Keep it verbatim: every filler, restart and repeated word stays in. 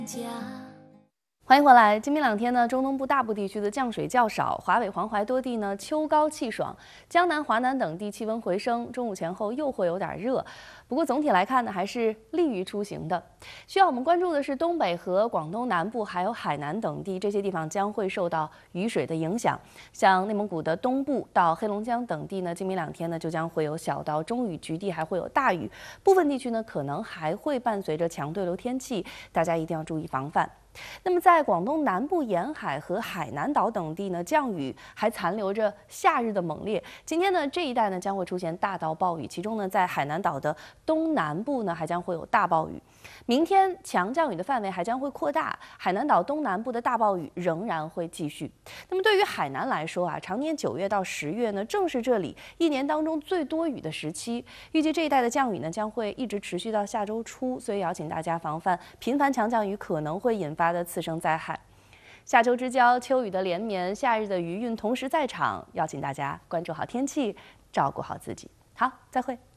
欢迎回来。今明两天呢，中东部大部地区的降水较少，华北、黄淮多地呢秋高气爽，江南、华南等地气温回升，中午前后又会有点热。不过总体来看呢，还是利于出行的。需要我们关注的是东北和广东南部，还有海南等地，这些地方将会受到雨水的影响。像内蒙古的东部到黑龙江等地呢，今明两天呢就将会有小到中雨，局地还会有大雨，部分地区呢可能还会伴随着强对流天气，大家一定要注意防范。那么，在广东南部沿海和海南岛等地呢，降雨还残留着夏日的猛烈。今天呢，这一带呢将会出现大到暴雨，其中呢，在海南岛的东南部呢，还将会有大暴雨。明天强降雨的范围还将会扩大，海南岛东南部的大暴雨仍然会继续。那么，对于海南来说啊，常年九月到十月呢，正是这里一年当中最多雨的时期。预计这一带的降雨呢，将会一直持续到下周初，所以要请大家防范频繁强降雨可能会引发发的次生灾害。夏秋之交，秋雨的连绵，夏日的余韵同时在场，邀请大家关注好天气，照顾好自己。好，再会。